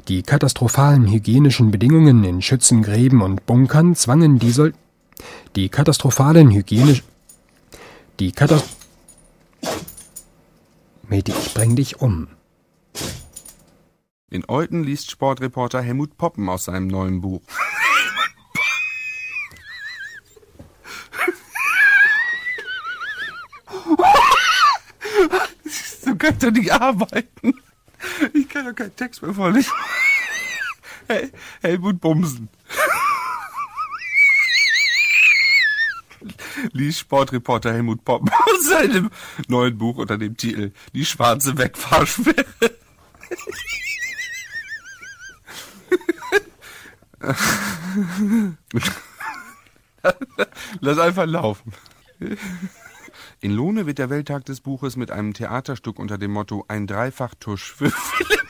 Die katastrophalen hygienischen Bedingungen in Schützengräben und Bunkern zwangen Meti, ich bring dich um. In Olten liest Sportreporter Helmut Poppen aus seinem neuen Buch. So kann ich doch nicht arbeiten. Ich kann doch keinen Text mehr vorlesen. Helmut Bumsen. Liest Sportreporter Helmut Poppen aus seinem neuen Buch unter dem Titel Die schwarze Wegfahrsperre. Lass einfach laufen. In Lohne wird der Welttag des Buches mit einem Theaterstück unter dem Motto Ein Dreifachtusch für Philipp